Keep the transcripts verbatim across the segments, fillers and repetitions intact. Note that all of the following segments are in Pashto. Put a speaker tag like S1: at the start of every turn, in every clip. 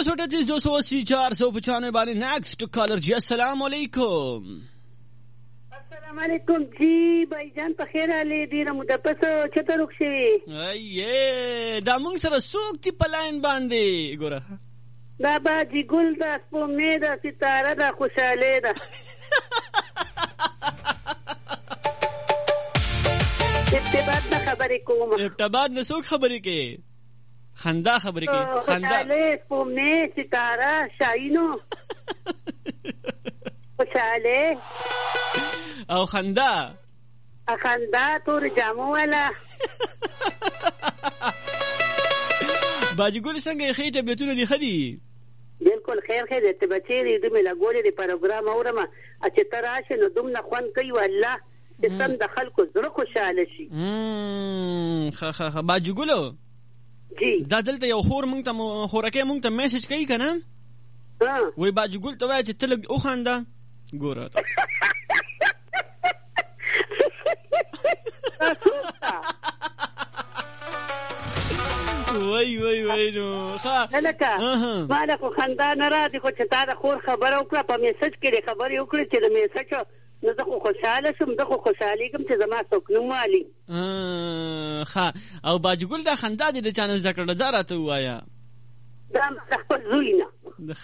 S1: नौ सौ अड़तीस दो सौ अस्सी चार सौ पचानवे बारे नेक्स्ट कॉलर जी अस्सलाम वालेकुम।
S2: अस्सलाम वालेकुम जी भाईजान په خیر علي ډیره مده پس چته روښ شي
S1: ايه دا موږ سره سوق تی پلاین باندې ګوره
S2: دا باجی ګل دا سپومې دا ستاره دا خوشاله ده ابتباد نه خبرې کوم
S1: ابتباد نه څوک خبرې کوي خندا خبرې کوي خندا
S2: خوشاله سپومې ستاره شاینو خوشاله
S1: او خندا
S2: خندا تور جامو والا
S1: باجی ګل څنګه خې طبيعتونه دي خدي
S2: بالکل خیر خیر ته بچی دې دې ملا ګورې دې پروګرام اورم چې تراشه نو دومره خوان کوي والله چې سم د خلکو زړه خوشاله شي
S1: امم خ خ باجی ګلو
S2: جی
S1: دا دلته یو خور مونږ ته خورکه مونږ ته میسج کوي کنه
S2: ها
S1: وای باجی ګل ته وای چې تل او خندا ګوره وای وای وای نو ها
S2: لکه مالا خو خندا نه راځي خو چې تا د خور خبره وکړه په میسج کې خبرې وکړې چې د میسج نو زه خو خوشاله شم زه خو خوشحالېږم چې زما څوک نه والي
S1: ښه او باجی ګل دا خندا دې د چا نه زده کړله دا راته ووایه
S2: دا د خپل زوی نه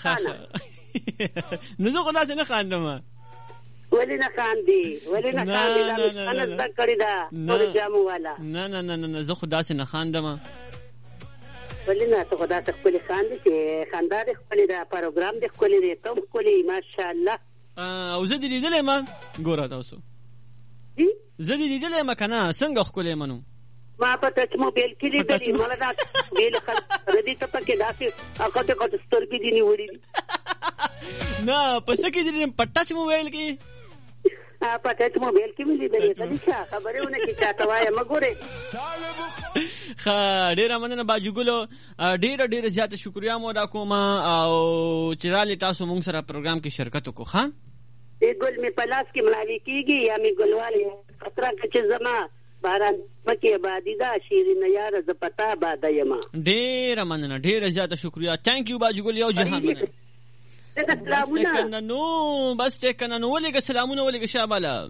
S1: نو زه خو داسې نه خاندم
S2: ولې نه خاندي ولې نه خاندي دا نه زده کړې ده ټول جامو والا
S1: نه نه نه نه زه خو داسې نه خاندم
S2: ولې نه ته خو داسې ښکلې خاندې چې خندا دې ښکلې ده پروګرام دې ښکلې دی ته هم ښکلې ماشاءالله
S1: او زه دې لیدلی یم ګوره تاسو زه دې لیدلی یم که نه څنګه ښکلی یم نو
S2: ما په ټچ موبایل کې لیدلي مله دا ویل خلک ردي ته پکې داسې غټې غټې سترګې دي نیولې دي
S1: نه په څه کې دي په ټچ موبایل کې
S2: په ټچ موبایل کې مې لیدلې ته دې څه خبرې ونه کې چاته وایه مه ګورې
S1: ښه ډېره مننه باجی ګلو ډېره ډېره زیاته شکریا مو ادا کوم او چې رالې تاسو موږ سره پروګرام کې شرکت وکړو ښه
S2: ګل مې په لاس کې ملاوي کېږي یا مې ګلوالې خطره که چې زما باران پکې آبادي ده شیرینه یاره زه په تا آباده یم
S1: ډېره مننه ډېره زیاته شکریا تھینک یو باجی ګل یو جهان مننه
S2: سلامونه
S1: نو بس ټکنه نو ولېږه سلامونه ولېږه شاباله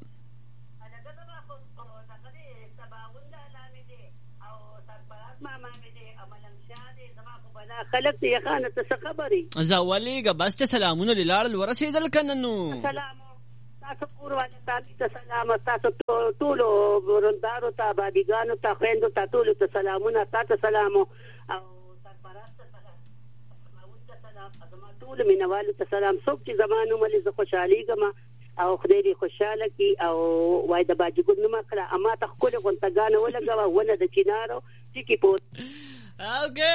S2: خلک ته یخانه ته څه خبرې
S1: زه ولېږه بس ته سلامونه لاړل ورسېدل که نه نو
S2: سلام تاسو کور والے ته سلام تاسو ټولو ورندارو ته بابیګانو ته خویندو ته ټولو ته سلامونه تاسو سلام او سرپرست ته سلام ټول مینوالو ته سلام څوک چې زمانو ملي زه خوشحالېږم او خدای دې خوشحاله کړي او وای د باجی ګل نومه کړه اما ته ښکلې غونټګانې ولګوه ونه د چینارو ټیکې پوت
S1: اوکې